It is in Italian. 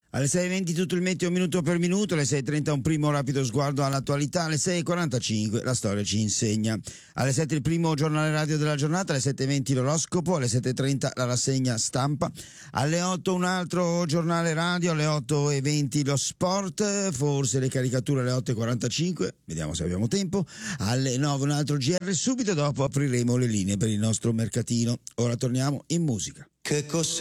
Alle 6:20 tutto il meteo minuto per minuto, alle 6:30 un primo rapido sguardo all'attualità, alle 6:45 la storia ci insegna. Alle 7 il primo giornale radio della giornata, alle 7:20 l'oroscopo, alle 7:30 la rassegna stampa, alle 8 un altro giornale radio, alle 8:20 lo sport, forse le caricature alle 8:45, vediamo se abbiamo tempo, alle 9 un altro GR, subito dopo apriremo le linee per il nostro mercatino. Ora torniamo in musica. Che cosa